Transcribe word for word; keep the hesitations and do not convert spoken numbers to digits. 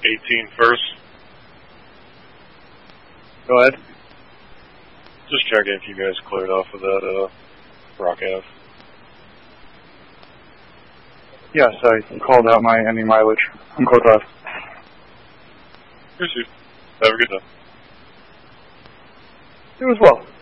eighteen first. Go ahead. Just checking if you guys cleared off of that uh, Rock Ave. Yes, I called out my ending mileage. I'm close off. Appreciate it. Have a good day. You as well.